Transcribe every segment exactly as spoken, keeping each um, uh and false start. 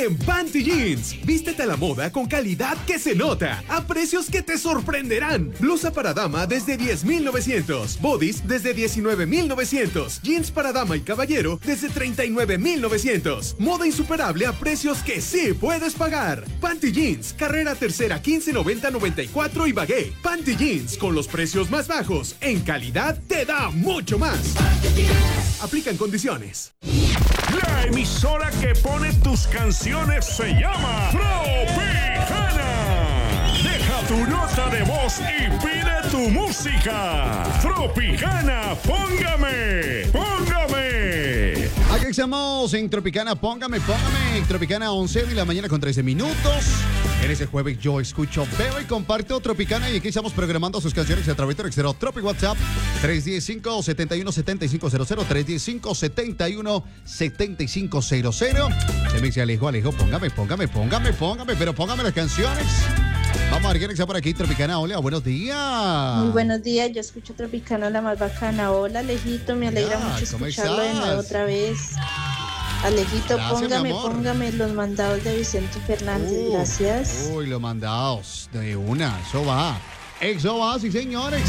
en Panty Jeans. Vístete a la moda con calidad que se nota, a precios que te sorprenderán. Blusa para dama desde diez mil novecientos, bodies desde diecinueve mil novecientos, jeans para dama y caballero desde treinta y nueve mil novecientos. Moda insuperable a precios que sí puedes pagar. Panty Jeans, carrera tercera quince noventa noventa y cuatro y Bagué. Panty Jeans, con los precios más bajos, en calidad te da mucho más. Aplican condiciones. La emisora que pone tus canciones se llama Tropicana. Deja tu nota de voz y pide tu música. Tropicana, póngame, póngame. Aquí estamos en Tropicana, póngame, póngame. Tropicana, once de la mañana con trece minutos. En ese jueves yo escucho, veo y comparto Tropicana y aquí estamos programando sus canciones a través del exterior. Tropi WhatsApp tres uno cinco, siete uno, siete cinco cero cero, tres uno cinco, siete uno, siete cinco cero cero. Se me dice Alejo, Alejo, póngame, póngame, póngame, póngame, pero póngame las canciones. Vamos a ver quién está por aquí, Tropicana. Hola, buenos días. Muy buenos días, yo escucho Tropicana, la más bacana. Hola, Alejito, me alegra Ya, mucho ¿cómo escucharlo de estás? nuevo otra vez. Alejito, Gracias, mi póngame, amor. póngame los mandados de Vicente Fernández, Uh, gracias. Uy, los mandados de una, eso va. Eso va, sí, señores.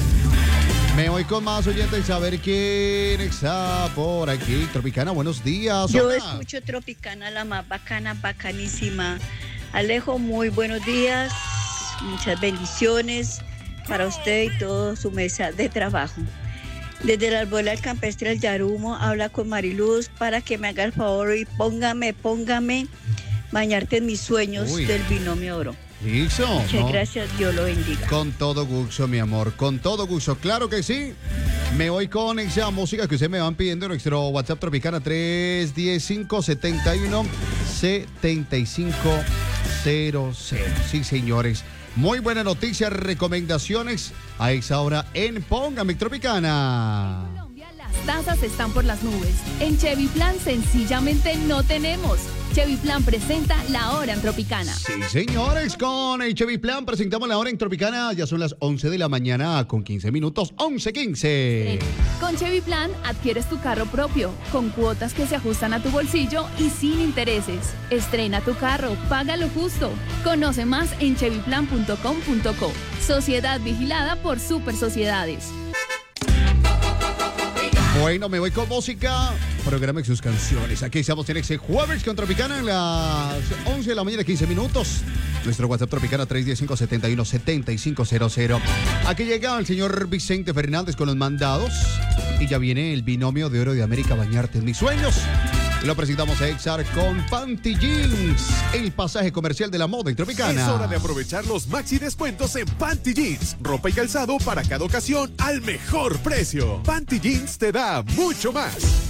Me voy con más oyentes a ver quién está por aquí. Tropicana, buenos días. Yo Hola. escucho Tropicana, la más bacana, bacanísima. Alejo, muy buenos días, muchas bendiciones para usted y toda su mesa de trabajo. Desde el Arbolar Campestre del Yarumo, habla con Mariluz para que me haga el favor y póngame, póngame, bañarte en mis sueños Uy. del binomio oro. Listo. Muchas ¿no? gracias, Dios lo bendiga. Con todo gusto, mi amor, con todo gusto. Claro que sí. Me voy con esa música que ustedes me van pidiendo en nuestro WhatsApp Tropicana tres uno cinco, siete uno, siete cinco cero cero. Sí, señores. Muy buenas noticias, recomendaciones a esa hora en Póngame Tropicana. Las tasas están por las nubes. En Chevy Plan sencillamente no tenemos. Chevy Plan presenta La Hora en Tropicana. Sí, señores, con el Chevy Plan presentamos La Hora en Tropicana. Ya son las once de la mañana con quince minutos, once quince. Con Chevy Plan adquieres tu carro propio, con cuotas que se ajustan a tu bolsillo y sin intereses. Estrena tu carro, págalo justo. Conoce más en chevy plan punto com punto co. Sociedad vigilada por Super Sociedades. Bueno, me voy con música. Programe sus canciones. Aquí estamos en ese jueves con Tropicana en las once de la mañana, quince minutos. Nuestro WhatsApp Tropicana tres uno cinco, siete uno, siete cinco cero cero. Aquí llega el señor Vicente Fernández con los mandados. Y ya viene el binomio de oro de América, bañarte en mis sueños. Lo presentamos a Exar con Panty Jeans, el pasaje comercial de la moda en Tropicana. Es hora de aprovechar los maxi descuentos en Panty Jeans. Ropa y calzado para cada ocasión al mejor precio. Panty Jeans te da mucho más.